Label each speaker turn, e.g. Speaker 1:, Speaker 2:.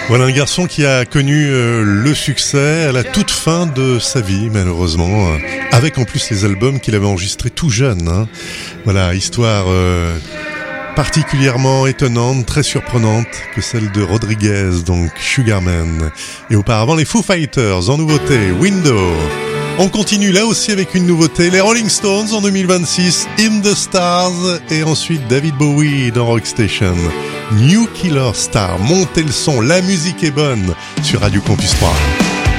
Speaker 1: Voilà un garçon qui a connu le succès à la toute fin de sa vie, malheureusement, avec en plus les albums qu'il avait enregistrés tout jeune. Hein. Voilà, histoire particulièrement étonnante, très surprenante que celle de Rodriguez, donc Sugarman. Et auparavant les Foo Fighters en nouveauté, Window. On continue là aussi avec une nouveauté, les Rolling Stones en 2026, In the Stars, et ensuite David Bowie dans Rockstation. New Killer Star, montez le son, la musique est bonne sur Radio Campus 3.